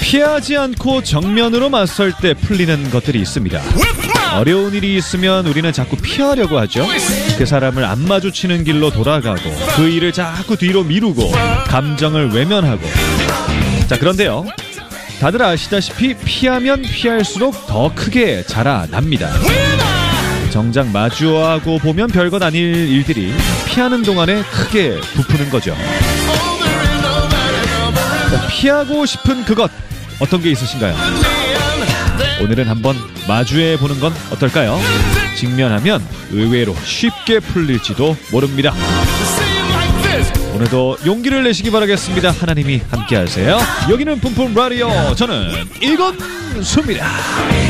피하지 않고 정면으로 맞설 때 풀리는 것들이 있습니다. 어려운 일이 있으면 우리는 자꾸 피하려고 하죠. 그 사람을 안 마주치는 길로 돌아가고 그 일을 자꾸 뒤로 미루고 감정을 외면하고. 자, 그런데요, 다들 아시다시피 피하면 피할수록 더 크게 자라납니다. 정작 마주하고 보면 별것 아닐 일들이 피하는 동안에 크게 부푸는 거죠. 피하고 싶은 그것, 어떤 게 있으신가요? 오늘은 한번 마주해 보는 건 어떨까요? 직면하면 의외로 쉽게 풀릴지도 모릅니다. 오늘도 용기를 내시기 바라겠습니다. 하나님이 함께하세요. 여기는 뿜뿜 라디오, 저는 이건수입니다.